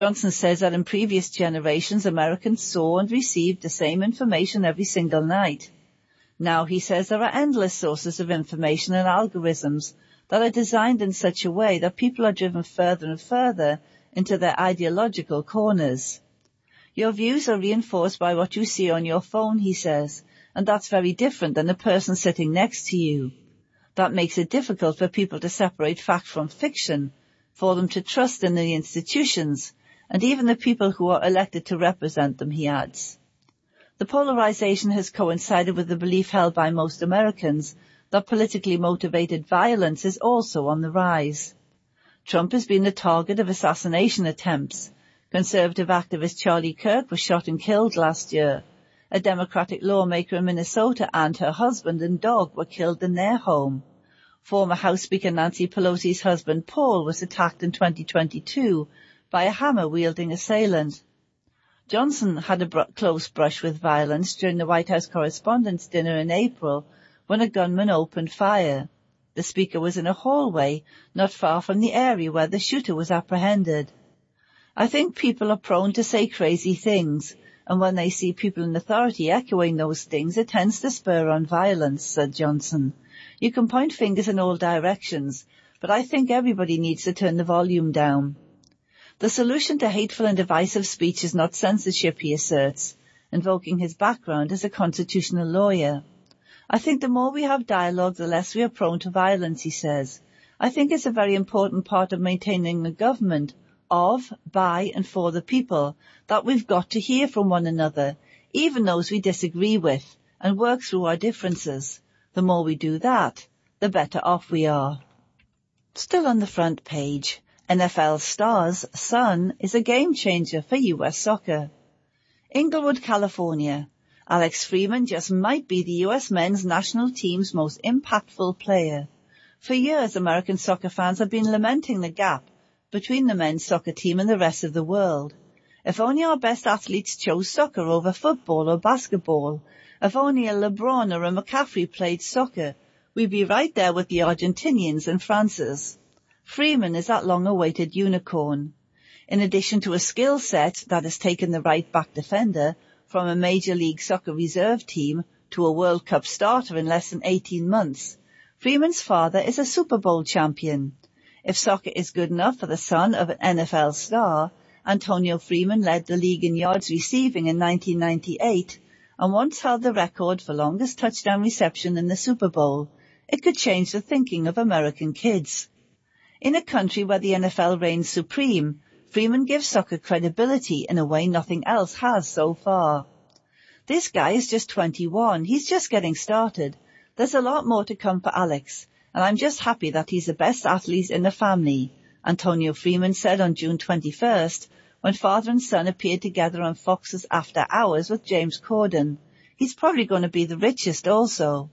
Johnson says that in previous generations, Americans saw and received the same information every single night. Now, he says, there are endless sources of information and algorithms that are designed in such a way that people are driven further and further into their ideological corners. Your views are reinforced by what you see on your phone, he says, and that's very different than the person sitting next to you. That makes it difficult for people to separate fact from fiction, for them to trust in the institutions, and even the people who are elected to represent them, he adds. The polarization has coincided with the belief held by most Americans that politically motivated violence is also on the rise. Trump has been the target of assassination attempts. Conservative activist Charlie Kirk was shot and killed last year. A Democratic lawmaker in Minnesota and her husband and dog were killed in their home. Former House Speaker Nancy Pelosi's husband Paul was attacked in 2022 by a hammer-wielding assailant. Johnson had a close brush with violence during the White House Correspondents' Dinner in April when a gunman opened fire. The speaker was in a hallway not far from the area where the shooter was apprehended. I think people are prone to say crazy things, and when they see people in authority echoing those things, it tends to spur on violence, said Johnson. You can point fingers in all directions, but I think everybody needs to turn the volume down. The solution to hateful and divisive speech is not censorship, he asserts, invoking his background as a constitutional lawyer. I think the more we have dialogue, the less we are prone to violence, he says. I think it's a very important part of maintaining a government of, by, and for the people that we've got to hear from one another, even those we disagree with, and work through our differences. The more we do that, the better off we are. Still on the front page, NFL star's son is a game changer for U.S. soccer. Inglewood, California. Alex Freeman just might be the U.S. men's national team's most impactful player. For years, American soccer fans have been lamenting the gap between the men's soccer team and the rest of the world. If only our best athletes chose soccer over football or basketball, if only a LeBron or a McCaffrey played soccer, we'd be right there with the Argentinians and France's. Freeman is that long-awaited unicorn. In addition to a skill set that has taken the right-back defender from a Major League Soccer reserve team to a World Cup starter in less than 18 months, Freeman's father is a Super Bowl champion. If soccer is good enough for the son of an NFL star, Antonio Freeman led the league in yards receiving in 1998 and once held the record for longest touchdown reception in the Super Bowl. It could change the thinking of American kids. In a country where the NFL reigns supreme, Freeman gives soccer credibility in a way nothing else has so far. This guy is just 21. He's just getting started. There's a lot more to come for Alex, and I'm just happy that he's the best athlete in the family, Antonio Freeman said on June 21st when father and son appeared together on Fox's After Hours with James Corden. He's probably going to be the richest also.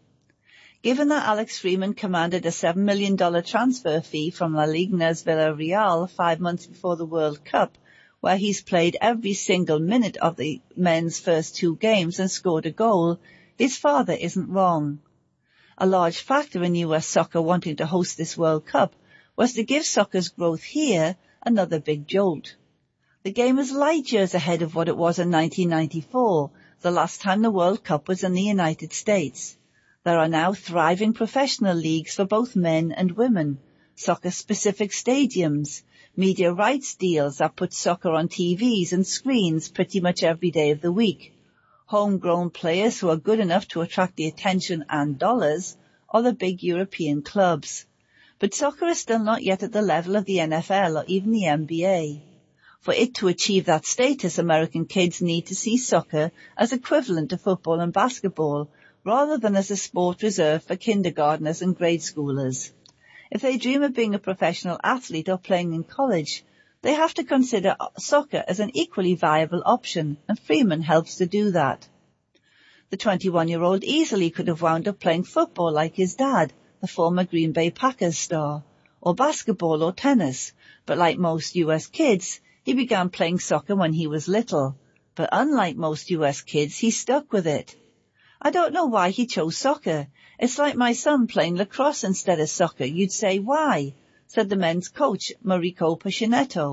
Given that Alex Freeman commanded a $7 million transfer fee from La Ligna's Villarreal 5 months before the World Cup, where he's played every single minute of the men's first 2 games and scored a goal, his father isn't wrong. A large factor in U.S. soccer wanting to host this World Cup was to give soccer's growth here another big jolt. The game is light years ahead of what it was in 1994, the last time the World Cup was in the United States. There are now thriving professional leagues for both men and women, soccer-specific stadiums, media rights deals that put soccer on TVs and screens pretty much every day of the week, homegrown players who are good enough to attract the attention and dollars of the big European clubs. But soccer is still not yet at the level of the NFL or even the NBA. For it to achieve that status, American kids need to see soccer as equivalent to football and basketball, rather than as a sport reserved for kindergartners and grade schoolers. If they dream of being a professional athlete or playing in college, they have to consider soccer as an equally viable option, and Freeman helps to do that. The 21-year-old easily could have wound up playing football like his dad, the former Green Bay Packers star, or basketball or tennis, but like most U.S. kids, he began playing soccer when he was little. But unlike most U.S. kids, he stuck with it. I don't know why he chose soccer. It's like my son playing lacrosse instead of soccer. You'd say, why? Said the men's coach, Mauricio Pacinetto.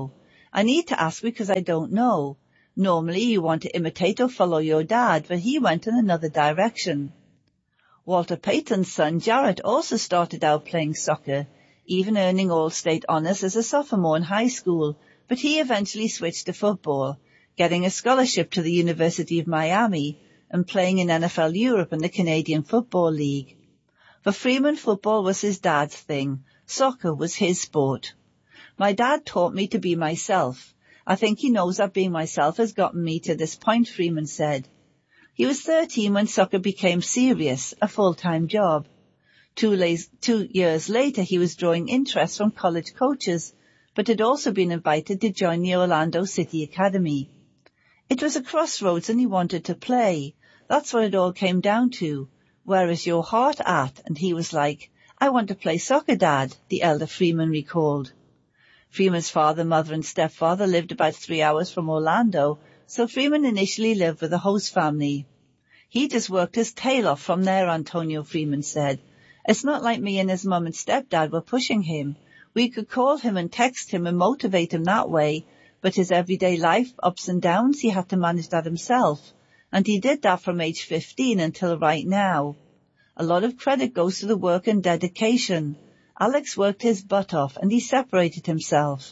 I need to ask because I don't know. Normally you want to imitate or follow your dad, but he went in another direction. Walter Payton's son Jarrett also started out playing soccer, even earning All-State honors as a sophomore in high school, but he eventually switched to football, getting a scholarship to the University of Miami and playing in NFL Europe and the Canadian Football League. For Freeman, football was his dad's thing. Soccer was his sport. My dad taught me to be myself. I think he knows that being myself has gotten me to this point, Freeman said. He was 13 when soccer became serious, a full-time job. 2 years later, he was drawing interest from college coaches, but had also been invited to join the Orlando City Academy. It was a crossroads and he wanted to play. That's what it all came down to. Where is your heart at? And he was like, I want to play soccer, Dad, the elder Freeman recalled. Freeman's father, mother and stepfather lived about 3 hours from Orlando, so Freeman initially lived with a host family. He just worked his tail off from there, Antonio Freeman said. It's not like me and his mum and stepdad were pushing him. We could call him and text him and motivate him that way, but his everyday life, ups and downs, he had to manage that himself. And he did that from age 15 until right now. A lot of credit goes to the work and dedication. Alex worked his butt off and he separated himself.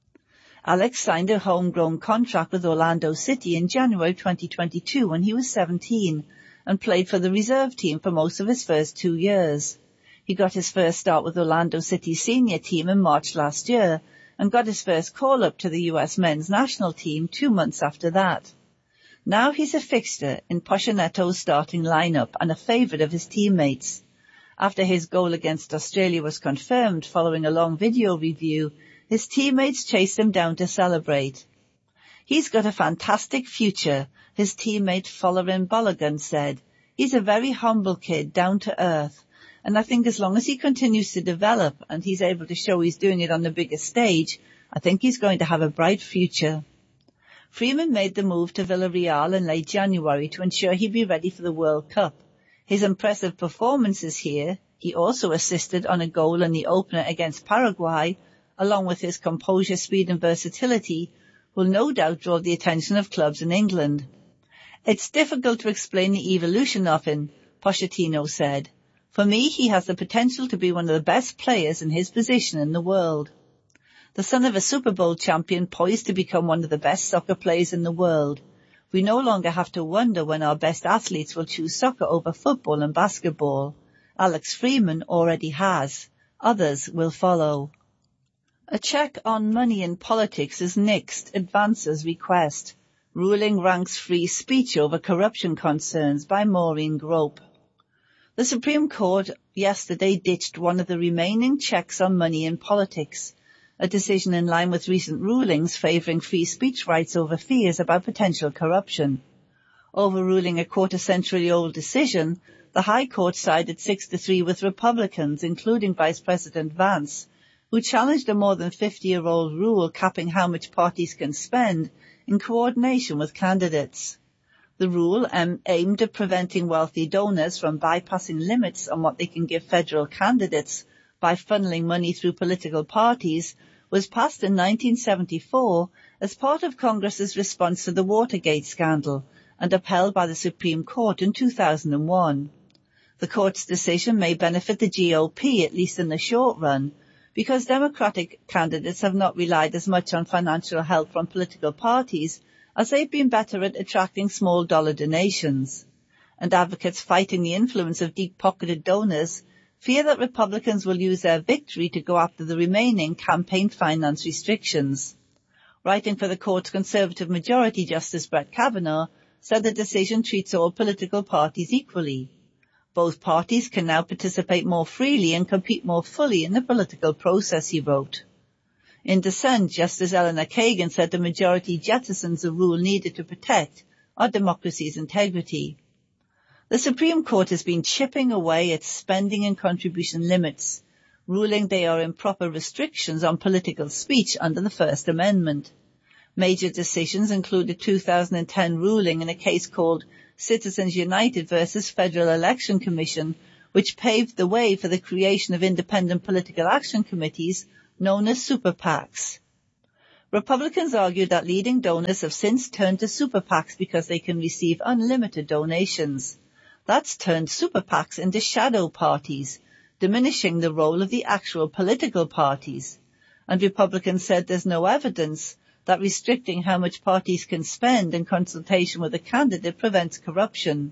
Alex signed a homegrown contract with Orlando City in January 2022 when he was 17 and played for the reserve team for most of his first 2 years. He got his first start with Orlando City's senior team in March last year and got his first call-up to the U.S. men's national team 2 months after that. Now he's a fixture in Pochinetto's starting lineup and a favourite of his teammates. After his goal against Australia was confirmed following a long video review, his teammates chased him down to celebrate. He's got a fantastic future, his teammate Folarin Balogun said. He's a very humble kid, down to earth, and I think as long as he continues to develop and he's able to show he's doing it on the biggest stage, I think he's going to have a bright future. Freeman made the move to Villarreal in late January to ensure he'd be ready for the World Cup. His impressive performances here, he also assisted on a goal in the opener against Paraguay, along with his composure, speed and versatility, will no doubt draw the attention of clubs in England. It's difficult to explain the evolution of him, Pochettino said. For me, he has the potential to be one of the best players in his position in the world. The son of a Super Bowl champion poised to become one of the best soccer players in the world. We no longer have to wonder when our best athletes will choose soccer over football and basketball. Alex Freeman already has. Others will follow. A check on money in politics is nixed, advances request. Ruling ranks free speech over corruption concerns by Maureen Grope. The Supreme Court yesterday ditched one of the remaining checks on money in politics, a decision in line with recent rulings favouring free speech rights over fears about potential corruption. Overruling a quarter-century-old decision, the High Court sided 6-3 with Republicans, including Vice President Vance, who challenged a more than 50-year-old rule capping how much parties can spend in coordination with candidates. The rule, aimed at preventing wealthy donors from bypassing limits on what they can give federal candidates by funneling money through political parties, was passed in 1974 as part of Congress's response to the Watergate scandal and upheld by the Supreme Court in 2001. The court's decision may benefit the GOP, at least in the short run, because Democratic candidates have not relied as much on financial help from political parties as they've been better at attracting small dollar donations. And advocates fighting the influence of deep-pocketed donors fear that Republicans will use their victory to go after the remaining campaign finance restrictions. Writing for the court's Conservative Majority Justice Brett Kavanaugh said the decision treats all political parties equally. Both parties can now participate more freely and compete more fully in the political process, he wrote. In dissent, Justice Eleanor Kagan said the majority jettisons a rule needed to protect our democracy's integrity. The Supreme Court has been chipping away at spending and contribution limits, ruling they are improper restrictions on political speech under the First Amendment. Major decisions include a 2010 ruling in a case called Citizens United versus Federal Election Commission, which paved the way for the creation of independent political action committees known as super PACs. Republicans argue that leading donors have since turned to super PACs because they can receive unlimited donations. That's turned super PACs into shadow parties, diminishing the role of the actual political parties. And Republicans said there's no evidence that restricting how much parties can spend in consultation with a candidate prevents corruption.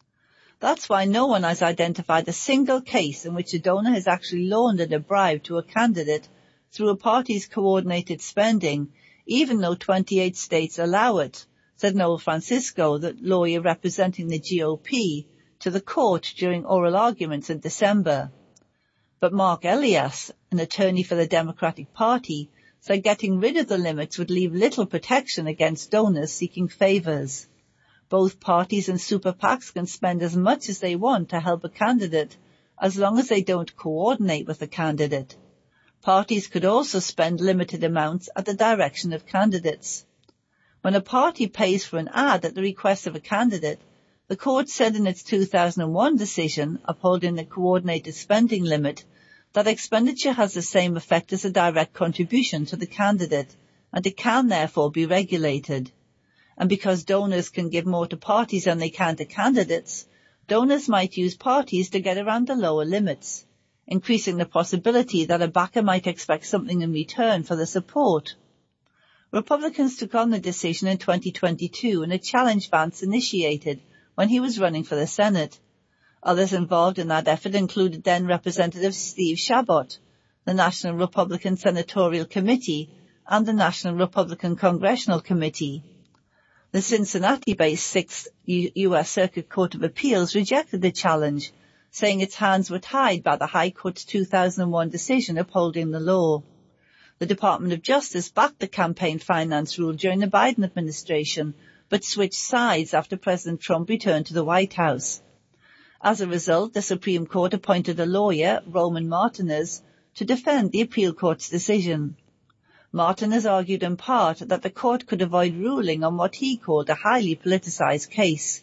That's why no one has identified a single case in which a donor has actually laundered a bribe to a candidate through a party's coordinated spending, even though 28 states allow it, said Noel Francisco, the lawyer representing the GOP, to the court during oral arguments in December. But Mark Elias, an attorney for the Democratic Party, said getting rid of the limits would leave little protection against donors seeking favors. Both parties and super PACs can spend as much as they want to help a candidate, as long as they don't coordinate with the candidate. Parties could also spend limited amounts at the direction of candidates. When a party pays for an ad at the request of a candidate, the court said in its 2001 decision upholding the coordinated spending limit that expenditure has the same effect as a direct contribution to the candidate, and it can therefore be regulated. And because donors can give more to parties than they can to candidates, donors might use parties to get around the lower limits, increasing the possibility that a backer might expect something in return for the support. Republicans took on the decision in 2022 in a challenge Vance initiated when he was running for the Senate. Others involved in that effort included then Representative Steve Chabot, the National Republican Senatorial Committee, and the National Republican Congressional Committee. The Cincinnati-based 6th U.S. Circuit Court of Appeals rejected the challenge, saying its hands were tied by the High Court's 2001 decision upholding the law. The Department of Justice backed the campaign finance rule during the Biden administration, but switched sides after President Trump returned to the White House. As a result, the Supreme Court appointed a lawyer, Roman Martinez, to defend the appeal court's decision. Martinez argued in part that the court could avoid ruling on what he called a highly politicized case.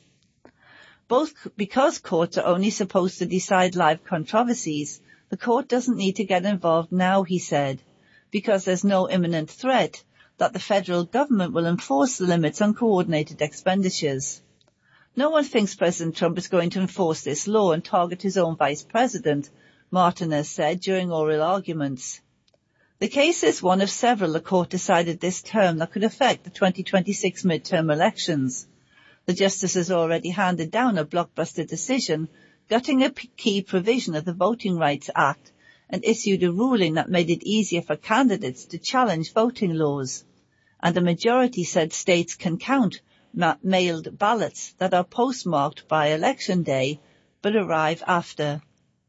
Both because courts are only supposed to decide live controversies, the court doesn't need to get involved now, he said, because there's no imminent threat that the federal government will enforce the limits on coordinated expenditures. No one thinks President Trump is going to enforce this law and target his own vice president, Martinez said during oral arguments. The case is one of several the court decided this term that could affect the 2026 midterm elections. The justices already handed down a blockbuster decision, gutting a key provision of the Voting Rights Act, and issued a ruling that made it easier for candidates to challenge voting laws. And a majority said states can count mailed ballots that are postmarked by Election Day, but arrive after.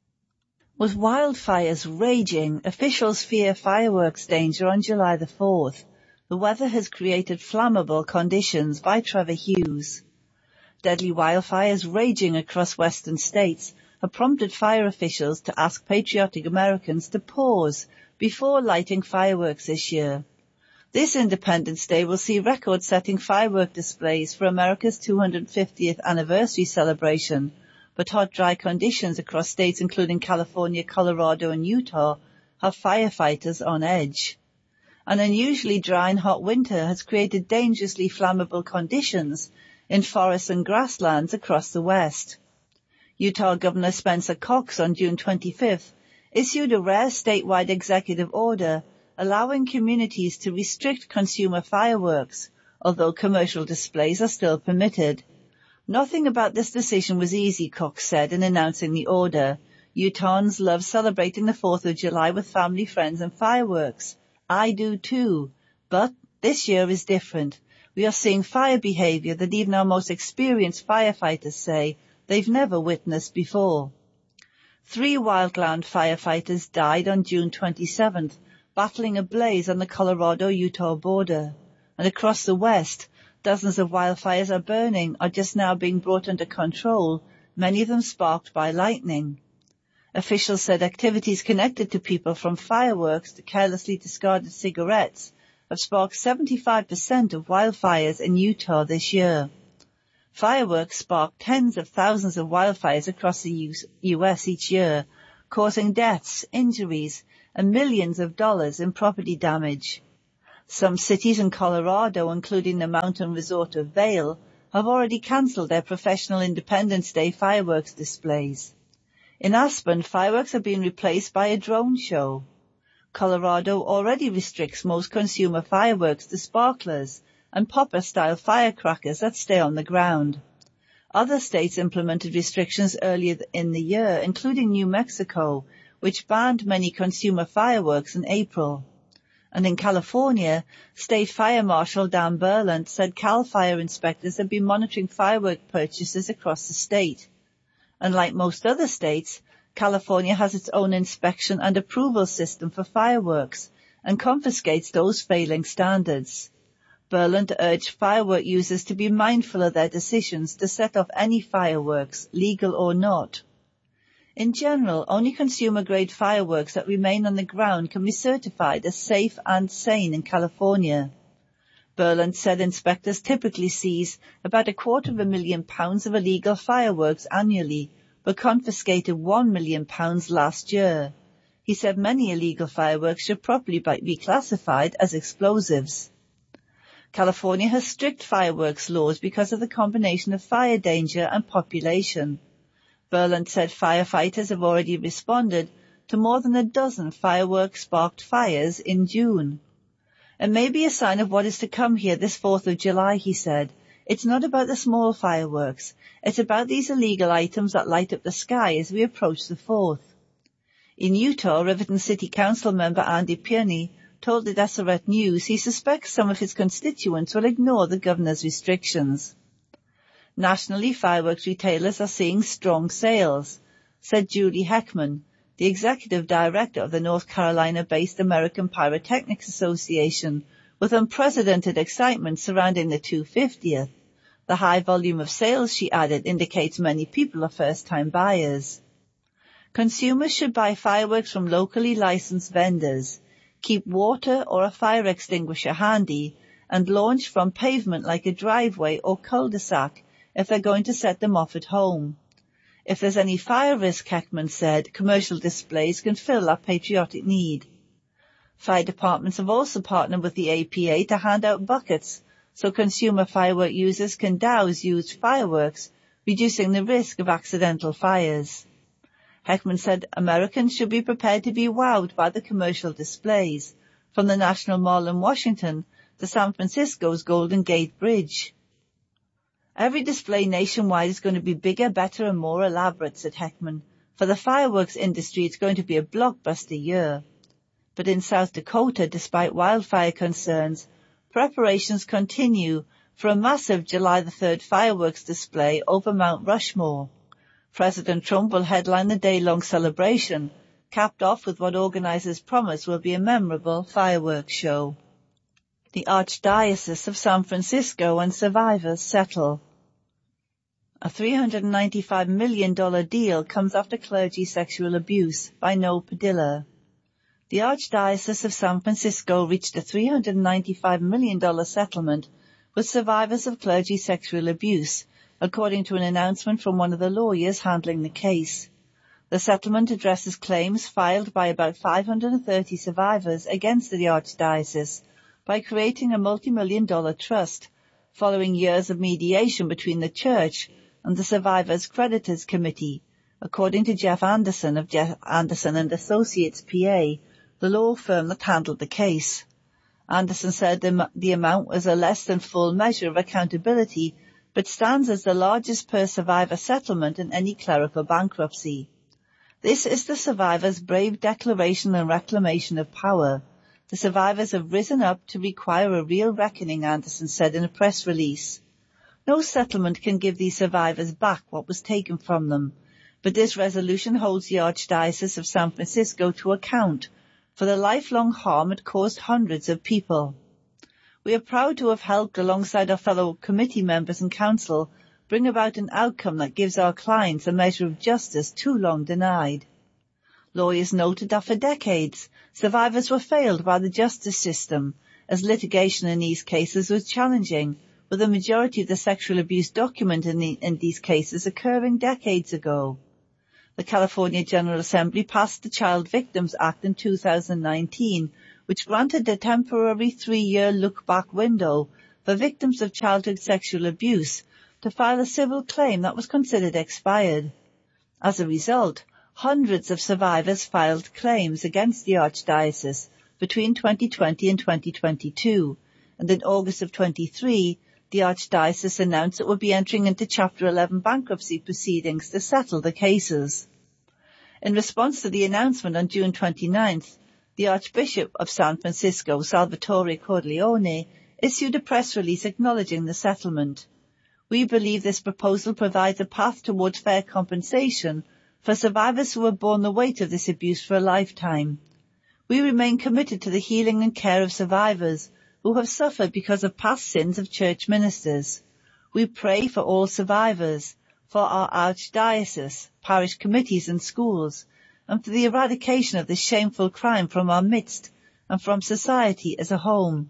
With wildfires raging, officials fear fireworks danger on July the 4th. The weather has created flammable conditions by Trevor Hughes. Deadly wildfires raging across western states have prompted fire officials to ask patriotic Americans to pause before lighting fireworks this year. This Independence Day will see record-setting firework displays for America's 250th anniversary celebration, but hot, dry conditions across states including California, Colorado, and Utah have firefighters on edge. An unusually dry and hot winter has created dangerously flammable conditions in forests and grasslands across the West. Utah Governor Spencer Cox on June 25th issued a rare statewide executive order allowing communities to restrict consumer fireworks, although commercial displays are still permitted. Nothing about this decision was easy, Cox said in announcing the order. Utahns love celebrating the 4th of July with family, friends, and fireworks. I do too. But this year is different. We are seeing fire behavior that even our most experienced firefighters say they've never witnessed before. 3 wildland firefighters died on June 27th, battling a blaze on the Colorado-Utah border. And across the West, dozens of wildfires are burning or just now being brought under control, many of them sparked by lightning. Officials said activities connected to people from fireworks to carelessly discarded cigarettes have sparked 75% of wildfires in Utah this year. Fireworks spark tens of thousands of wildfires across the U.S. each year, causing deaths, injuries, and millions of dollars in property damage. Some cities in Colorado, including the mountain resort of Vail, have already cancelled their professional Independence Day fireworks displays. In Aspen, fireworks have been replaced by a drone show. Colorado already restricts most consumer fireworks to sparklers and popper-style firecrackers that stay on the ground. Other states implemented restrictions earlier in the year, including New Mexico, which banned many consumer fireworks in April. And in California, State Fire Marshal Dan Berlant said CAL FIRE inspectors have been monitoring firework purchases across the state. Unlike most other states, California has its own inspection and approval system for fireworks and confiscates those failing standards. Berlant urged firework users to be mindful of their decisions to set off any fireworks, legal or not. In general, only consumer-grade fireworks that remain on the ground can be certified as safe and sane in California. Berlant said inspectors typically seize about £250,000 of illegal fireworks annually, but confiscated £1 million last year. He said many illegal fireworks should properly be classified as explosives. California has strict fireworks laws because of the combination of fire danger and population. Berlant said firefighters have already responded to more than a dozen fireworks-sparked fires in June. It may be a sign of what is to come here this 4th of July, he said. It's not about the small fireworks. It's about these illegal items that light up the sky as we approach the 4th. In Utah, Riverton City Council member Andy Pierney told the Deseret News he suspects some of his constituents will ignore the governor's restrictions. Nationally, fireworks retailers are seeing strong sales, said Julie Heckman, the executive director of the North Carolina-based American Pyrotechnics Association, with unprecedented excitement surrounding the 250th. The high volume of sales, she added, indicates many people are first-time buyers. Consumers should buy fireworks from locally licensed vendors, keep water or a fire extinguisher handy, and launch from pavement like a driveway or cul-de-sac if they're going to set them off at home. If there's any fire risk, Heckman said, commercial displays can fill that patriotic need. Fire departments have also partnered with the APA to hand out buckets so consumer firework users can douse used fireworks, reducing the risk of accidental fires. Heckman said Americans should be prepared to be wowed by the commercial displays, from the National Mall in Washington to San Francisco's Golden Gate Bridge. Every display nationwide is going to be bigger, better and more elaborate, said Heckman. For the fireworks industry, it's going to be a blockbuster year. But in South Dakota, despite wildfire concerns, preparations continue for a massive July the 3rd fireworks display over Mount Rushmore. President Trump will headline the day-long celebration, capped off with what organizers promise will be a memorable fireworks show. The Archdiocese of San Francisco and survivors settle. A $395 million deal comes after clergy sexual abuse by Noe Padilla. The Archdiocese of San Francisco reached a $395 million settlement with survivors of clergy sexual abuse, according to an announcement from one of the lawyers handling the case. The settlement addresses claims filed by about 530 survivors against the Archdiocese by creating a multi-million-dollar trust, following years of mediation between the Church and the Survivors Creditors Committee, according to Jeff Anderson of Jeff Anderson and Associates PA, the law firm that handled the case. Anderson said the amount was a less than full measure of accountability, but stands as the largest per survivor settlement in any clerical bankruptcy. This is the survivors' brave declaration and reclamation of power. The survivors have risen up to require a real reckoning, Anderson said in a press release. No settlement can give these survivors back what was taken from them, but this resolution holds the Archdiocese of San Francisco to account for the lifelong harm it caused hundreds of people. We are proud to have helped, alongside our fellow committee members and council, bring about an outcome that gives our clients a measure of justice too long denied. Lawyers noted that for decades, survivors were failed by the justice system, as litigation in these cases was challenging, with the majority of the sexual abuse documented in these cases occurring decades ago. The California General Assembly passed the Child Victims Act in 2019, which granted a temporary 3-year look-back window for victims of childhood sexual abuse to file a civil claim that was considered expired. As a result, hundreds of survivors filed claims against the Archdiocese between 2020 and 2022, and in August of 23, the Archdiocese announced it would be entering into Chapter 11 bankruptcy proceedings to settle the cases. In response to the announcement on June 29th, the Archbishop of San Francisco, Salvatore Cordileone, issued a press release acknowledging the settlement. We believe this proposal provides a path towards fair compensation for survivors who have borne the weight of this abuse for a lifetime. We remain committed to the healing and care of survivors who have suffered because of past sins of church ministers. We pray for all survivors, for our archdiocese, parish committees and schools, and for the eradication of this shameful crime from our midst and from society as a whole.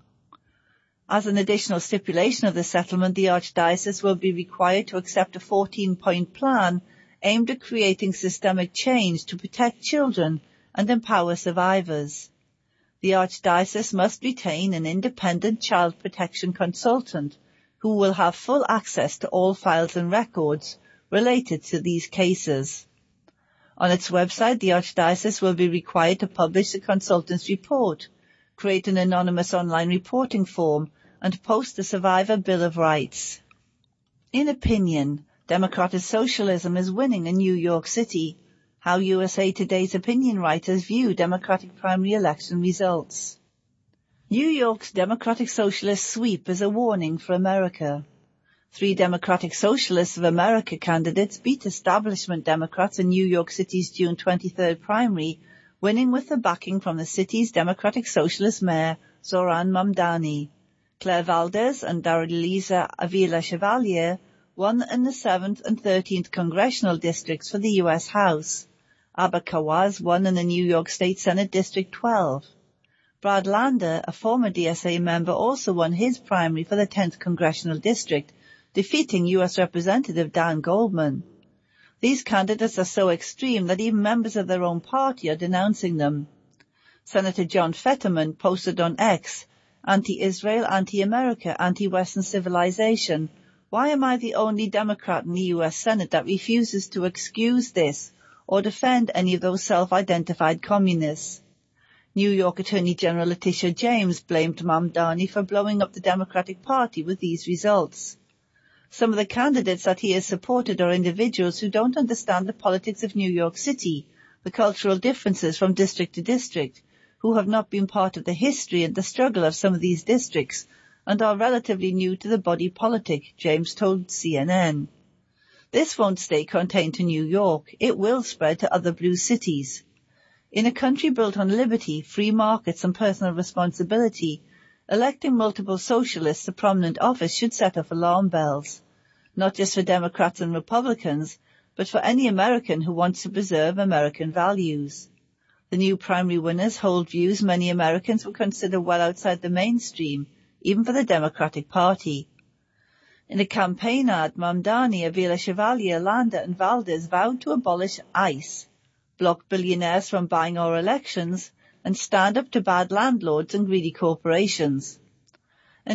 As an additional stipulation of the settlement, the Archdiocese will be required to accept a 14-point plan aimed at creating systemic change to protect children and empower survivors. The Archdiocese must retain an independent child protection consultant who will have full access to all files and records related to these cases. On its website, the Archdiocese will be required to publish the consultant's report, create an anonymous online reporting form, and post the Survivor Bill of Rights. In opinion, Democratic Socialism is winning in New York City. How USA Today's opinion writers view Democratic primary election results. New York's Democratic Socialist sweep is a warning for America. 3 Democratic Socialists of America candidates beat establishment Democrats in New York City's June 23rd primary, winning with the backing from the city's Democratic Socialist mayor, Zohran Mamdani. Claire Valdez and Darlisa Avila Chevalier won in the 7th and 13th congressional districts for the U.S. House. Abba Kawaz won in the New York State Senate District 12. Brad Lander, a former DSA member, also won his primary for the 10th congressional district, defeating U.S. Representative Dan Goldman. These candidates are so extreme that even members of their own party are denouncing them. Senator John Fetterman posted on X, "Anti-Israel, anti-America, anti-Western civilization. Why am I the only Democrat in the U.S. Senate that refuses to excuse this or defend any of those self-identified communists?" New York Attorney General Letitia James blamed Mamdani for blowing up the Democratic Party with these results. Some of the candidates that he has supported are individuals who don't understand the politics of New York City, the cultural differences from district to district, who have not been part of the history and the struggle of some of these districts, and are relatively new to the body politic, James told CNN. This won't stay contained to New York. It will spread to other blue cities. In a country built on liberty, free markets and personal responsibility, electing multiple socialists to prominent office should set off alarm bells, not just for Democrats and Republicans, but for any American who wants to preserve American values. The new primary winners hold views many Americans would consider well outside the mainstream, even for the Democratic Party. In a campaign ad, Mamdani, Avila Chevalier, Lander and Valdez vowed to abolish ICE, block billionaires from buying our elections, and stand up to bad landlords and greedy corporations. In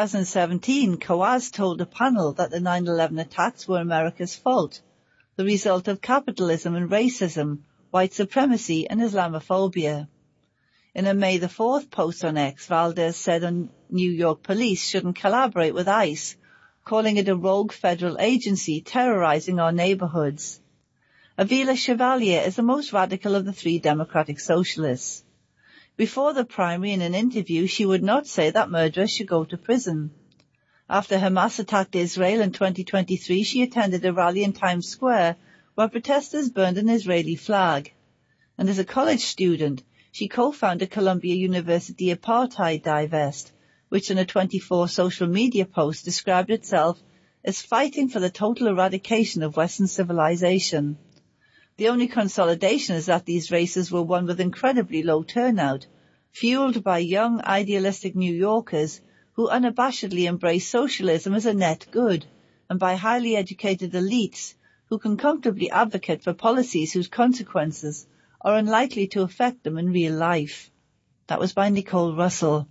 2017, Kawaz told a panel that the 9/11 attacks were America's fault, the result of capitalism and racism, white supremacy and Islamophobia. In a May the 4th post on X, Valdez said New York police shouldn't collaborate with ICE, calling it a rogue federal agency terrorizing our neighborhoods. Avila Chevalier is the most radical of the 3 Democratic Socialists. Before the primary, in an interview, she would not say that murderers should go to prison. After Hamas attacked Israel in 2023, she attended a rally in Times Square where protesters burned an Israeli flag. And as a college student, she co-founded Columbia University Apartheid Divest, which in a 24 social media post described itself as fighting for the total eradication of Western civilization. The only consolidation is that these races were won with incredibly low turnout, fueled by young, idealistic New Yorkers who unabashedly embrace socialism as a net good, and by highly educated elites who can comfortably advocate for policies whose consequences are unlikely to affect them in real life. That was by Nicole Russell.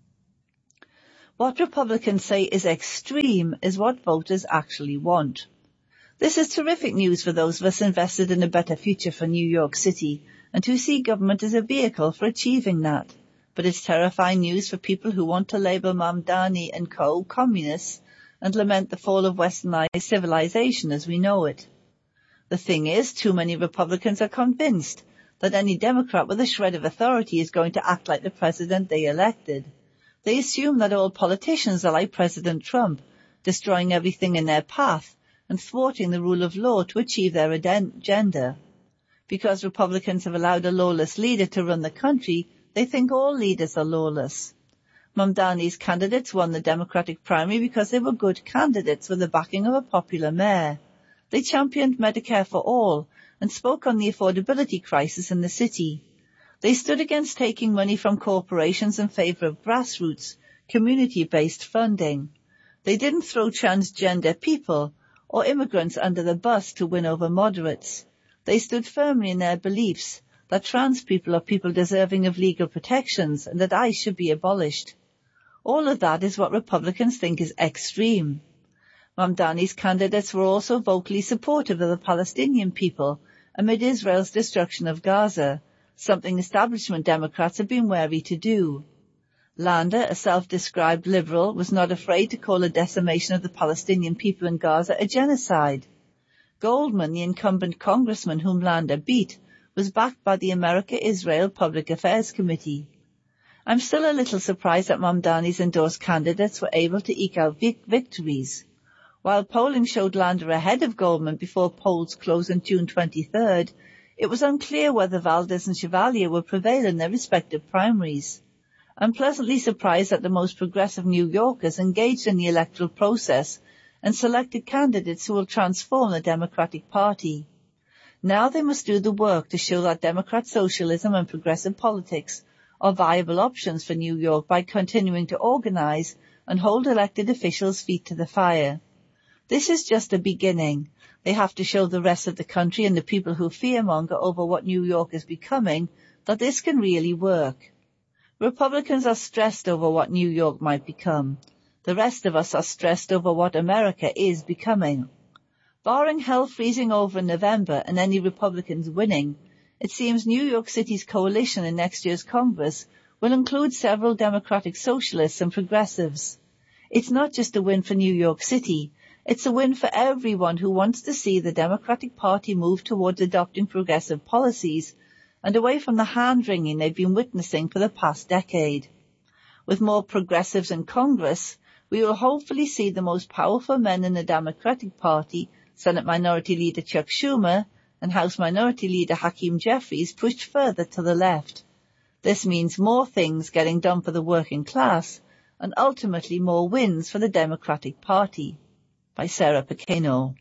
What Republicans say is extreme is what voters actually want. This is terrific news for those of us invested in a better future for New York City and who see government as a vehicle for achieving that. But it's terrifying news for people who want to label Mamdani and co. communists and lament the fall of westernized civilization as we know it. The thing is, too many Republicans are convinced that any Democrat with a shred of authority is going to act like the president they elected. They assume that all politicians are like President Trump, destroying everything in their path and thwarting the rule of law to achieve their agenda. Because Republicans have allowed a lawless leader to run the country, they think all leaders are lawless. Mamdani's candidates won the Democratic primary because they were good candidates with the backing of a popular mayor. They championed Medicare for all and spoke on the affordability crisis in the city. They stood against taking money from corporations in favor of grassroots, community-based funding. They didn't throw transgender people or immigrants under the bus to win over moderates. They stood firmly in their beliefs that trans people are people deserving of legal protections and that ICE should be abolished. All of that is what Republicans think is extreme. Mamdani's candidates were also vocally supportive of the Palestinian people amid Israel's destruction of Gaza, something establishment Democrats have been wary to do. Landa, a self-described liberal, was not afraid to call a decimation of the Palestinian people in Gaza a genocide. Goldman, the incumbent congressman whom Landa beat, was backed by the America-Israel Public Affairs Committee. I'm still a little surprised that Mamdani's endorsed candidates were able to eke out victories. While polling showed Landa ahead of Goldman before polls closed on June 23rd, it was unclear whether Valdez and Chevalier would prevail in their respective primaries. I'm pleasantly surprised that the most progressive New Yorkers engaged in the electoral process and selected candidates who will transform the Democratic Party. Now they must do the work to show that Democrat socialism and progressive politics are viable options for New York by continuing to organize and hold elected officials' feet to the fire. This is just a beginning. They have to show the rest of the country and the people who fearmonger over what New York is becoming that this can really work. Republicans are stressed over what New York might become. The rest of us are stressed over what America is becoming. Barring hell freezing over in November and any Republicans winning, it seems New York City's coalition in next year's Congress will include several Democratic socialists and progressives. It's not just a win for New York City. It's a win for everyone who wants to see the Democratic Party move towards adopting progressive policies and away from the hand-wringing they've been witnessing for the past decade. With more progressives in Congress, we will hopefully see the most powerful men in the Democratic Party, Senate Minority Leader Chuck Schumer and House Minority Leader Hakeem Jeffries, pushed further to the left. This means more things getting done for the working class and ultimately more wins for the Democratic Party. By Sarah Pequeno.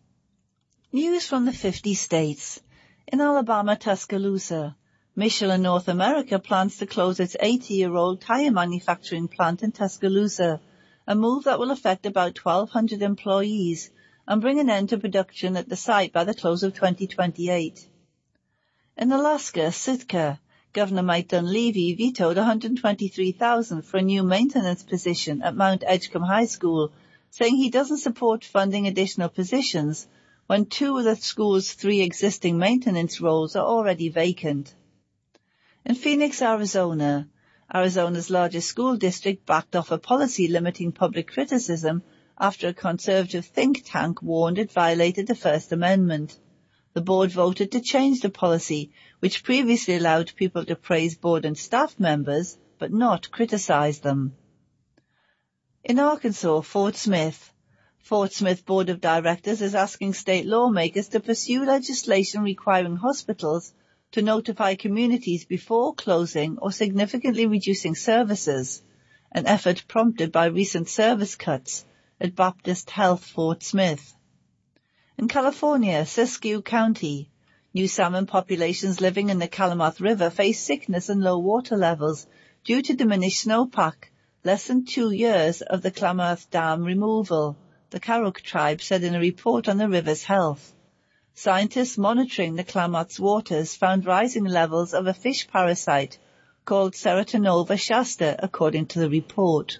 News from the 50 states. In Alabama, Tuscaloosa, Michelin North America plans to close its 80-year-old tire manufacturing plant in Tuscaloosa, a move that will affect about 1,200 employees and bring an end to production at the site by the close of 2028. In Alaska, Sitka, Governor Mike Dunleavy vetoed $123,000 for a new maintenance position at Mount Edgecombe High School, saying he doesn't support funding additional positions when 2 of the school's 3 existing maintenance roles are already vacant. In Phoenix, Arizona, Arizona's largest school district backed off a policy limiting public criticism after a conservative think tank warned it violated the First Amendment. The board voted to change the policy, which previously allowed people to praise board and staff members, but not criticize them. In Arkansas, Fort Smith Board of Directors is asking state lawmakers to pursue legislation requiring hospitals to notify communities before closing or significantly reducing services, an effort prompted by recent service cuts at Baptist Health Fort Smith. In California, Siskiyou County, new salmon populations living in the Klamath River face sickness and low water levels due to diminished snowpack, less than 2 years of the Klamath Dam removal, the Karuk tribe said in a report on the river's health. Scientists monitoring the Klamath's waters found rising levels of a fish parasite, called Serotonova Shasta, according to the report.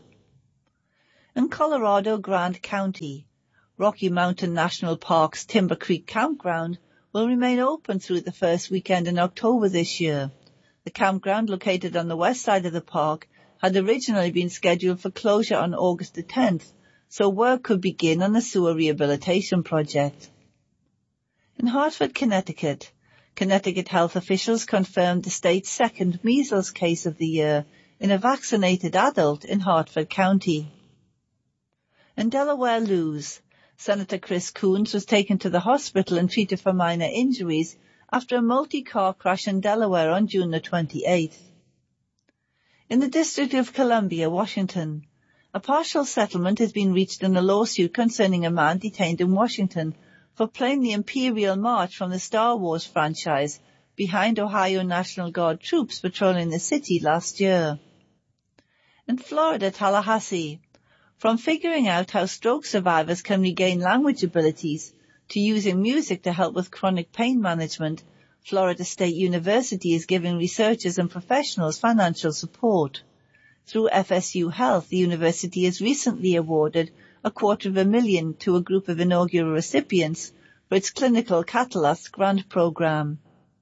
In Colorado Grant County, Rocky Mountain National Park's Timber Creek Campground will remain open through the first weekend in October this year. The campground, located on the west side of the park, had originally been scheduled for closure on August the 10th, so work could begin on the sewer rehabilitation project. In Hartford, Connecticut, Connecticut health officials confirmed the state's second measles case of the year in a vaccinated adult in Hartford County. In Delaware Lewes, Senator Chris Coons was taken to the hospital and treated for minor injuries after a multi-car crash in Delaware on June the 28th. In the District of Columbia, Washington, a partial settlement has been reached in a lawsuit concerning a man detained in Washington for playing the Imperial March from the Star Wars franchise behind Ohio National Guard troops patrolling the city last year. In Florida, Tallahassee, from figuring out how stroke survivors can regain language abilities to using music to help with chronic pain management, Florida State University is giving researchers and professionals financial support. Through FSU Health, the university has recently awarded $250,000 to a group of inaugural recipients for its clinical Catalyst grant program.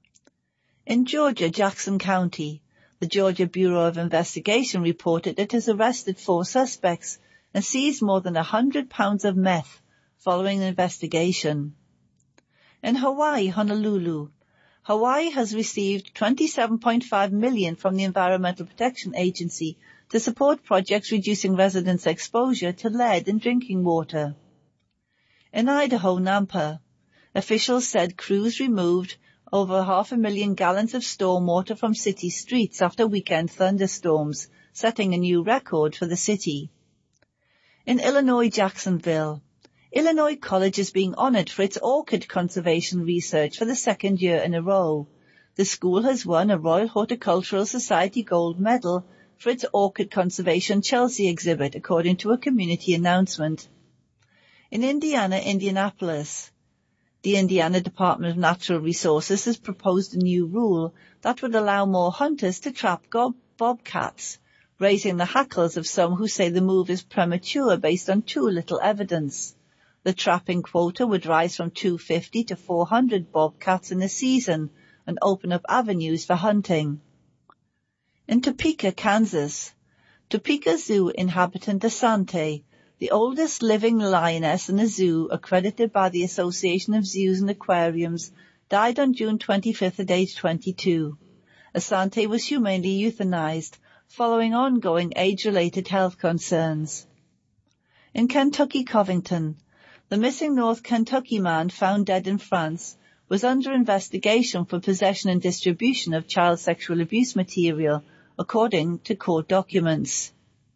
In Georgia, Jackson County, the Georgia Bureau of Investigation reported it has arrested 4 suspects and seized more than 100 pounds of meth following an investigation. In Hawaii, Honolulu, Hawaii has received $27.5 million from the Environmental Protection Agency to support projects reducing residents' exposure to lead in drinking water. In Idaho, Nampa, officials said crews removed over 500,000 gallons of stormwater from city streets after weekend thunderstorms, setting a new record for the city. In Illinois, Jacksonville, Illinois College is being honored for its orchid conservation research for the second year in a row. The school has won a Royal Horticultural Society Gold Medal for its orchid conservation Chelsea exhibit, according to a community announcement. In Indiana, Indianapolis, the Indiana Department of Natural Resources has proposed a new rule that would allow more hunters to trap bobcats, raising the hackles of some who say the move is premature based on too little evidence. The trapping quota would rise from 250 to 400 bobcats in a season and open up avenues for hunting. In Topeka, Kansas, Topeka Zoo inhabitant Asante, the oldest living lioness in a zoo accredited by the Association of Zoos and Aquariums, died on June 25th at age 22. Asante was humanely euthanized following ongoing age-related health concerns. In Kentucky, Covington, the missing North Kentucky man found dead in France was under investigation for possession and distribution of child sexual abuse material, according to court documents.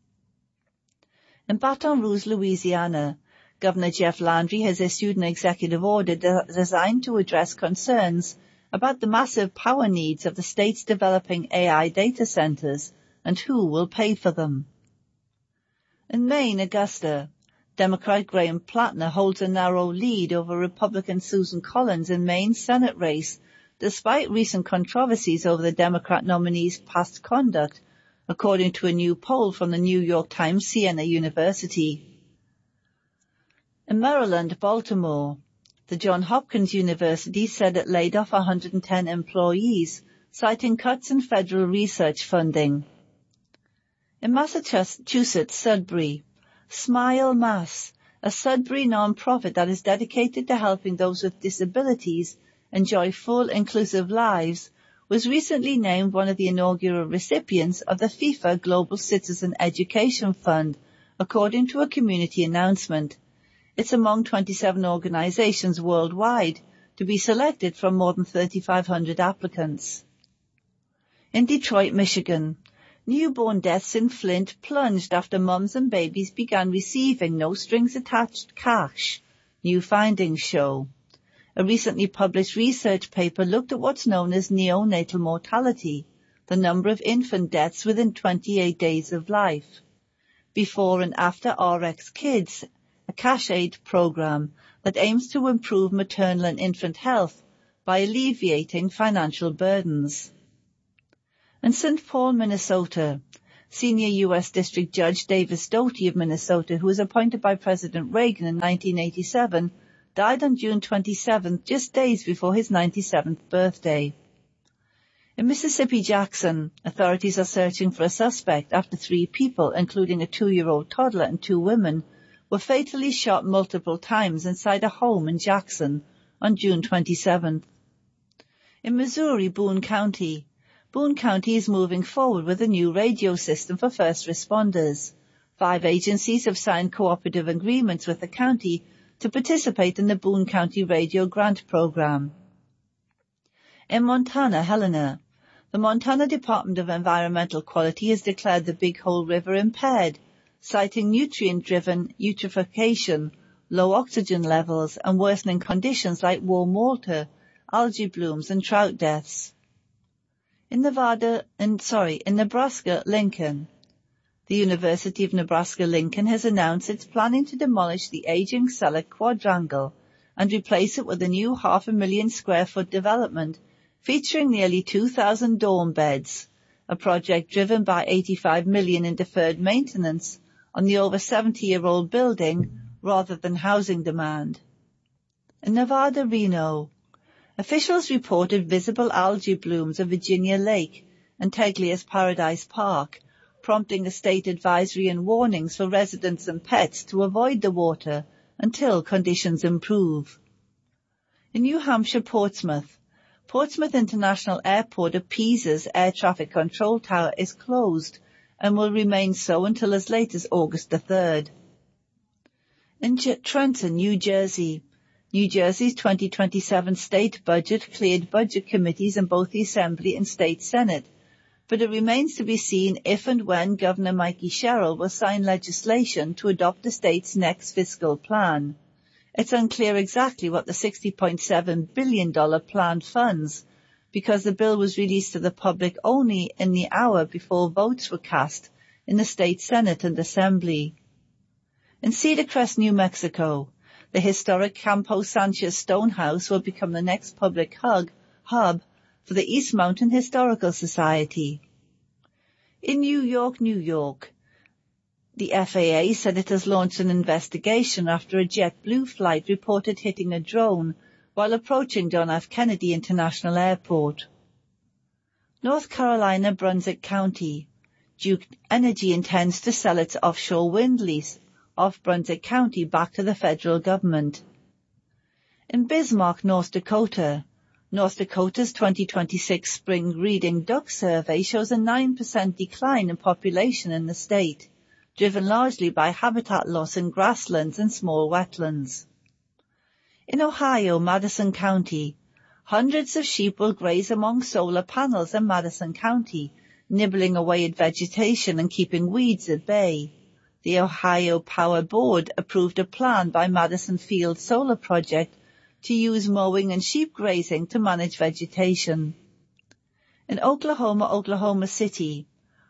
In Baton Rouge, Louisiana, Governor Jeff Landry has issued an executive order designed to address concerns about the massive power needs of the state's developing AI data centers and who will pay for them. In Maine, Augusta, Democrat Graham Plattner holds a narrow lead over Republican Susan Collins in Maine's Senate race, despite recent controversies over the Democrat nominee's past conduct, according to a new poll from the New York Times Siena University. In Maryland, Baltimore, the Johns Hopkins University said it laid off 110 employees, citing cuts in federal research funding. In Massachusetts, Sudbury, Smile Mass, a Sudbury non-profit that is dedicated to helping those with disabilities enjoy full, inclusive lives, was recently named one of the inaugural recipients of the FIFA Global Citizen Education Fund, according to a community announcement. It's among 27 organizations worldwide to be selected from more than 3,500 applicants. In Detroit, Michigan, newborn deaths in Flint plunged after mums and babies began receiving no-strings-attached cash, new findings show. A recently published research paper looked at what's known as neonatal mortality, the number of infant deaths within 28 days of life. Before and after RX Kids, a cash aid program that aims to improve maternal and infant health by alleviating financial burdens. In St. Paul, Minnesota, senior U.S. District Judge Davis Doughty of Minnesota, who was appointed by President Reagan in 1987, died on June 27th, just days before his 97th birthday. In Mississippi Jackson, authorities are searching for a suspect after 3 people, including a 2-year-old toddler and 2 women, were fatally shot multiple times inside a home in Jackson on June 27th. In Missouri, Boone County is moving forward with a new radio system for first responders. 5 agencies have signed cooperative agreements with the county to participate in the Boone County Radio Grant Program. In Montana, Helena, the Montana Department of Environmental Quality has declared the Big Hole River impaired, citing nutrient-driven eutrophication, low oxygen levels, and worsening conditions like warm water, algae blooms, and trout deaths. In Nebraska, Lincoln. The University of Nebraska-Lincoln has announced it's planning to demolish the aging Selleck Quadrangle and replace it with a new 500,000 square foot development featuring nearly 2,000 dorm beds, a project driven by $85 million in deferred maintenance on the over 70-year-old building rather than housing demand. In Nevada, Reno, officials reported visible algae blooms of Virginia Lake and Teglia's Paradise Park, prompting a state advisory and warnings for residents and pets to avoid the water until conditions improve. In New Hampshire, Portsmouth International Airport of Pisa's air traffic control tower is closed and will remain so until as late as August the 3rd. In Trenton, New Jersey's 2027 state budget cleared budget committees in both the Assembly and State Senate, but it remains to be seen if and when Governor Mikey Sherrill will sign legislation to adopt the state's next fiscal plan. It's unclear exactly what the $60.7 billion plan funds, because the bill was released to the public only in the hour before votes were cast in the state Senate and Assembly. In Cedar Crest, New Mexico, the historic Campo Sanchez Stonehouse will become the next public hub for the East Mountain Historical Society. In New York, the FAA said it has launched an investigation after a JetBlue flight reported hitting a drone while approaching John F. Kennedy International Airport. North Carolina, Brunswick County. Duke Energy intends to sell its offshore wind lease off Brunswick County back to the federal government. In Bismarck, North Dakota's 2026 spring breeding duck survey shows a 9% decline in population in the state, driven largely by habitat loss in grasslands and small wetlands. In Ohio, Madison County, hundreds of sheep will graze among solar panels in Madison County, nibbling away at vegetation and keeping weeds at bay. The Ohio Power Board approved a plan by Madison Field Solar Project to use mowing and sheep grazing to manage vegetation. In Oklahoma City's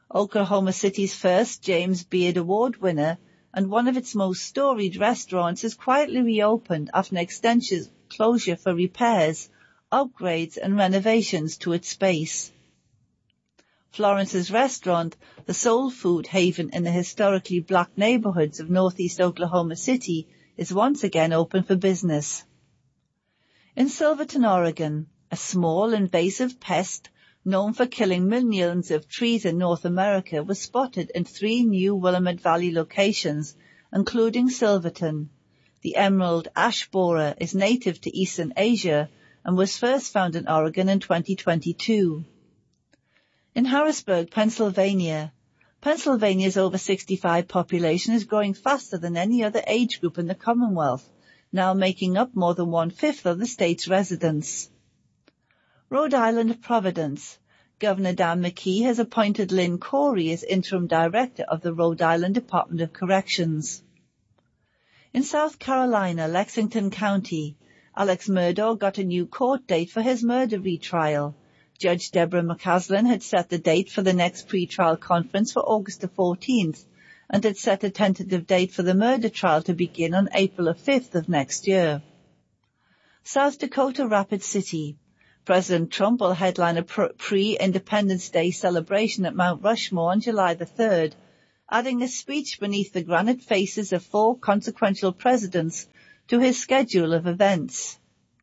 first James Beard Award winner and one of its most storied restaurants has quietly reopened after an extensive closure for repairs, upgrades and renovations to its space. Florence's restaurant, the soul food haven in the historically black neighborhoods of northeast Oklahoma City, is once again open for business. In Silverton, Oregon, a small invasive pest known for killing millions of trees in North America was spotted in 3 new Willamette Valley locations, including Silverton. The emerald ash borer is native to Eastern Asia and was first found in Oregon in 2022. In Harrisburg, Pennsylvania's over 65 population is growing faster than any other age group in the Commonwealth, now making up more than 1/5 of the state's residents. Rhode Island, Providence. Governor Dan McKee has appointed Lynn Corey as interim director of the Rhode Island Department of Corrections. In South Carolina, Lexington County, Alex Murdaugh got a new court date for his murder retrial. Judge Deborah McCaslin had set the date for the next pretrial conference for August the 14th and had set a tentative date for the murder trial to begin on April the 5th of next year. South Dakota, Rapid City. President Trump will headline a pre-Independence Day celebration at Mount Rushmore on July the 3rd, adding a speech beneath the granite faces of 4 consequential presidents to his schedule of events.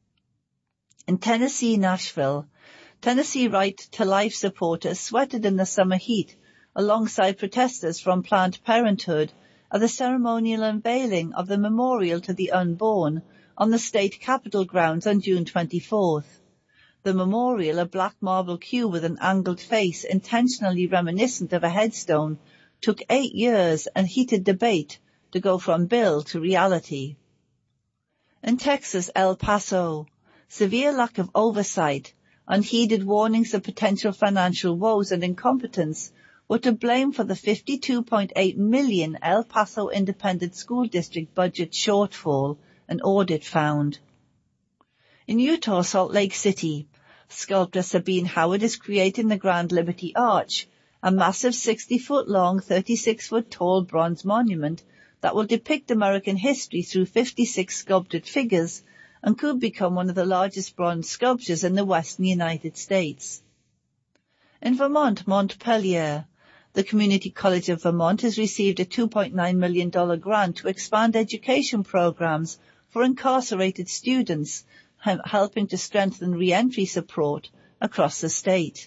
In Tennessee, Nashville, Tennessee Right to Life supporters sweated in the summer heat alongside protesters from Planned Parenthood at the ceremonial unveiling of the Memorial to the Unborn on the state capitol grounds on June 24th. The memorial, a black marble cube with an angled face intentionally reminiscent of a headstone, took 8 years and heated debate to go from bill to reality. In Texas, El Paso, severe lack of oversight, unheeded warnings of potential financial woes and incompetence were to blame for the $52.8 million El Paso Independent School District budget shortfall, an audit found. In Utah, Salt Lake City, sculptor Sabine Howard is creating the Grand Liberty Arch, a massive 60-foot-long, 36-foot-tall bronze monument that will depict American history through 56 sculpted figures and could become one of the largest bronze sculptures in the western United States. In Vermont, Montpelier, the Community College of Vermont has received a $2.9 million grant to expand education programs for incarcerated students, helping to strengthen re-entry support across the state.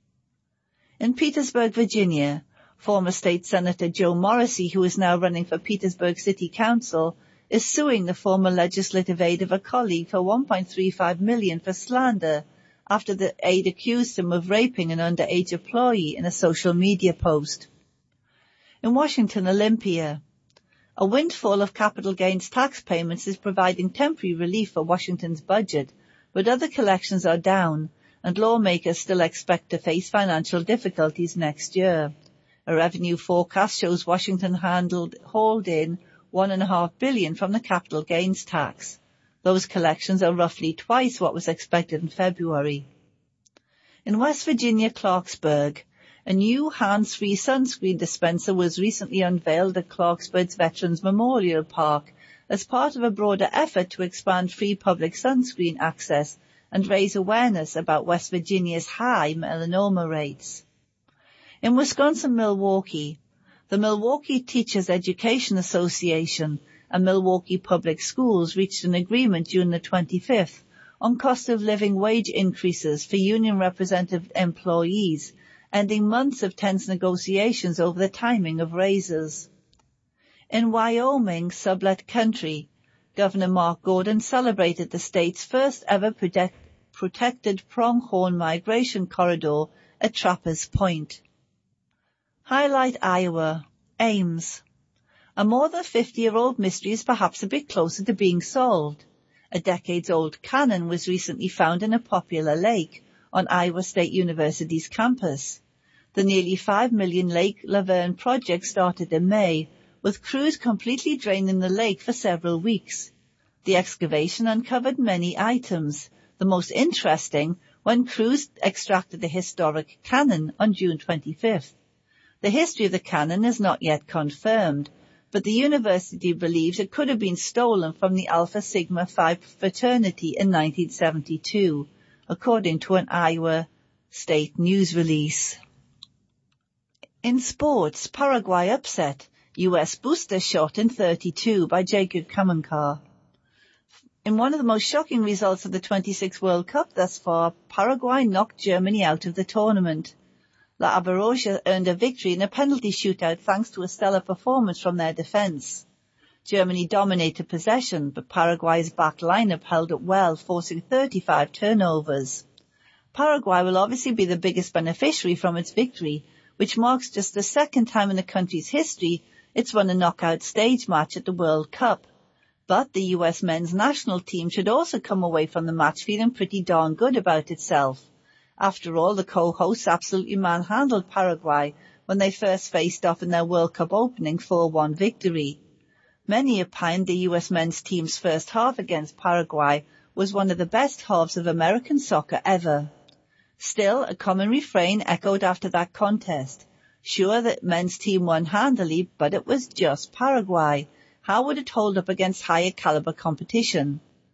In Petersburg, Virginia, former State Senator Joe Morrissey, who is now running for Petersburg City Council, is suing the former legislative aide of a colleague for $1.35 million for slander after the aide accused him of raping an underage employee in a social media post. In Washington, Olympia, a windfall of capital gains tax payments is providing temporary relief for Washington's budget, but other collections are down, and lawmakers still expect to face financial difficulties next year. A revenue forecast shows Washington hauled in $1.5 billion from the capital gains tax. Those collections are roughly twice what was expected in February. In West Virginia, Clarksburg, a new hands-free sunscreen dispenser was recently unveiled at Clarksburg's Veterans Memorial Park as part of a broader effort to expand free public sunscreen access and raise awareness about West Virginia's high melanoma rates. In Wisconsin, Milwaukee, the Milwaukee Teachers Education Association and Milwaukee Public Schools reached an agreement June the 25th on cost of living wage increases for union representative employees, ending months of tense negotiations over the timing of raises. In Wyoming, Sublet Country, Governor Mark Gordon celebrated the state's first ever protected pronghorn migration corridor at Trappers Point. Highlight Iowa, Ames. A more than 50-year-old mystery is perhaps a bit closer to being solved. A decades-old cannon was recently found in a popular lake on Iowa State University's campus. The nearly $5 million Lake Laverne project started in May, with crews completely draining the lake for several weeks. The excavation uncovered many items, the most interesting when crews extracted the historic cannon on June 25th. The history of the cannon is not yet confirmed, but the university believes it could have been stolen from the Alpha Sigma Phi fraternity in 1972, according to an Iowa State news release. In sports, Paraguay upset, U.S. booster shot in 32 by Jacob Kamenkar. In one of the most shocking results of the 26 World Cup thus far, Paraguay knocked Germany out of the tournament. La Avarosha earned a victory in a penalty shootout thanks to a stellar performance from their defence. Germany dominated possession, but Paraguay's back lineup held up well, forcing 35 turnovers. Paraguay will obviously be the biggest beneficiary from its victory, which marks just the second time in the country's history it's won a knockout stage match at the World Cup. But the US men's national team should also come away from the match feeling pretty darn good about itself. After all, the co-hosts absolutely manhandled Paraguay when they first faced off in their World Cup opening 4-1 victory. Many opined the US men's team's first half against Paraguay was one of the best halves of American soccer ever. Still, a common refrain echoed after that contest. Sure, the men's team won handily, but it was just Paraguay. How would it hold up against higher caliber competition?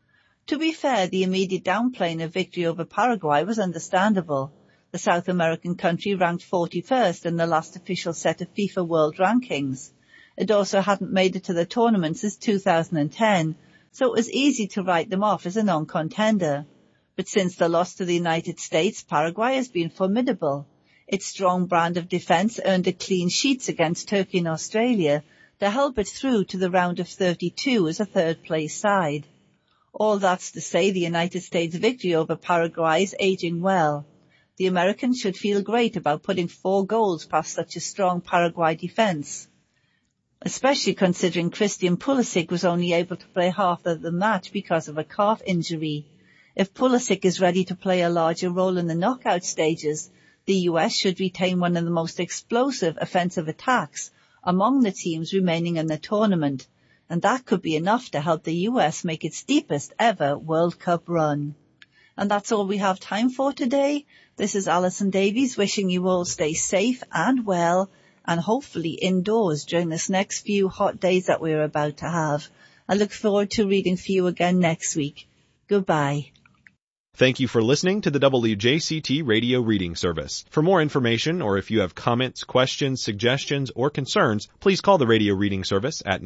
To be fair, the immediate downplaying of victory over Paraguay was understandable. The South American country ranked 41st in the last official set of FIFA World Rankings. It also hadn't made it to the tournament since 2010, so it was easy to write them off as a non-contender. But since the loss to the United States, Paraguay has been formidable. Its strong brand of defence earned it clean sheets against Turkey and Australia to help it through to the round of 32 as a third-place side. All that's to say the United States' victory over Paraguay is aging well. The Americans should feel great about putting 4 goals past such a strong Paraguay defence, especially considering Christian Pulisic was only able to play half of the match because of a calf injury. If Pulisic is ready to play a larger role in the knockout stages, the US should retain one of the most explosive offensive attacks among the teams remaining in the tournament, and that could be enough to help the US make its deepest ever World Cup run. And that's all we have time for today. This is Alison Davies wishing you all stay safe and well, and hopefully indoors during this next few hot days that we're about to have. I look forward to reading for you again next week. Goodbye. Thank you for listening to the WJCT Radio Reading Service. For more information, or if you have comments, questions, suggestions, or concerns, please call the Radio Reading Service at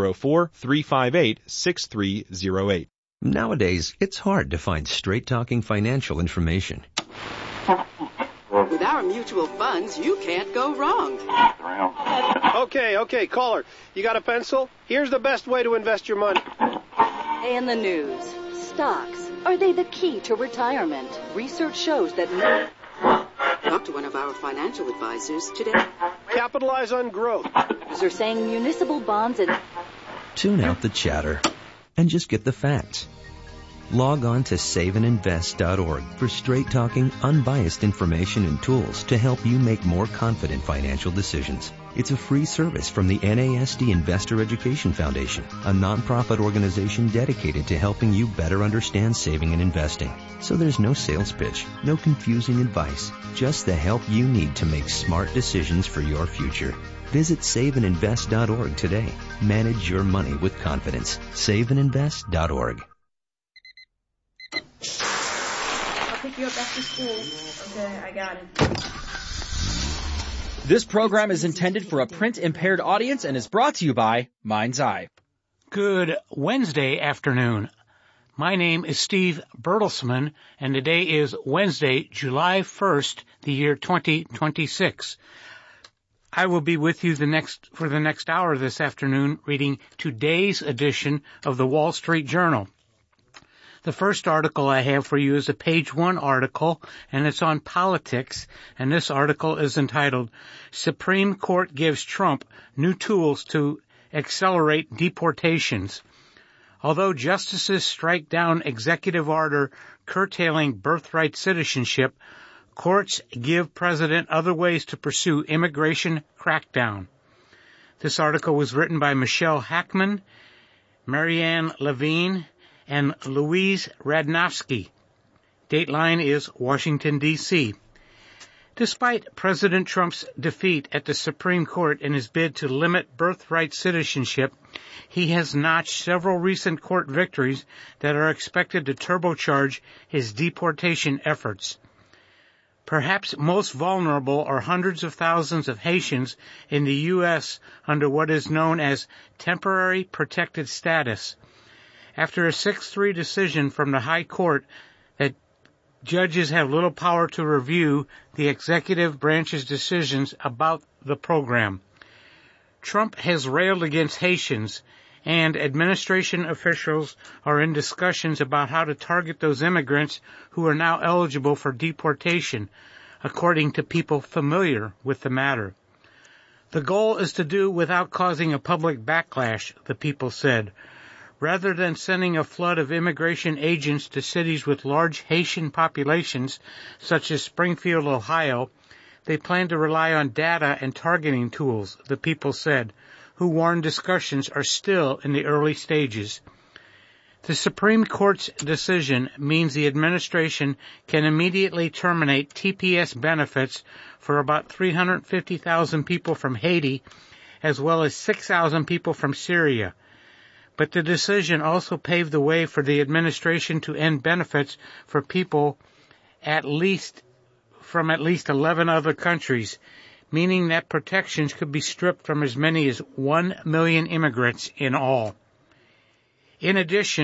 904-358-6308. Nowadays, it's hard to find straight-talking financial information. With our mutual funds, you can't go wrong. Okay, caller. You got a pencil? Here's the best way to invest your money. In the news, stocks. Are they the key to retirement? Research shows that... Talk to one of our financial advisors today. Capitalize on growth. They're saying municipal bonds and... Tune out the chatter and just get the facts. Log on to saveandinvest.org for straight-talking, unbiased information and tools to help you make more confident financial decisions. It's a free service from the NASD Investor Education Foundation, a nonprofit organization dedicated to helping you better understand saving and investing. So there's no sales pitch, no confusing advice, just the help you need to make smart decisions for your future. Visit saveandinvest.org today. Manage your money with confidence. Saveandinvest.org. I'll pick you up after school. Okay, I got it. This program is intended for a print-impaired audience and is brought to you by Mind's Eye. Good Wednesday afternoon. My name is Steve Bertelsman, and today is Wednesday, July 1st, the year 2026. I will be with you for the next hour this afternoon reading today's edition of the Wall Street Journal. The first article I have for you is a page 1 article, and it's on politics, and this article is entitled, Supreme Court Gives Trump New Tools to Accelerate Deportations. Although justices strike down executive order curtailing birthright citizenship, courts give president other ways to pursue immigration crackdown. This article was written by Michelle Hackman, Marianne Levine, and Louise Radnofsky. Dateline is Washington, D.C. Despite President Trump's defeat at the Supreme Court in his bid to limit birthright citizenship, he has notched several recent court victories that are expected to turbocharge his deportation efforts. Perhaps most vulnerable are hundreds of thousands of Haitians in the U.S. under what is known as temporary protected status. After a 6-3 decision from the High Court that judges have little power to review the executive branch's decisions about the program, Trump has railed against Haitians, and administration officials are in discussions about how to target those immigrants who are now eligible for deportation, according to people familiar with the matter. The goal is to do without causing a public backlash, the people said. Rather than sending a flood of immigration agents to cities with large Haitian populations, such as Springfield, Ohio, they plan to rely on data and targeting tools, the people said, who warned discussions are still in the early stages. The Supreme Court's decision means the administration can immediately terminate TPS benefits for about 350,000 people from Haiti, as well as 6,000 people from Syria. But the decision also paved the way for the administration to end benefits for people from at least 11 other countries, meaning that protections could be stripped from as many as 1 million immigrants in all. In addition,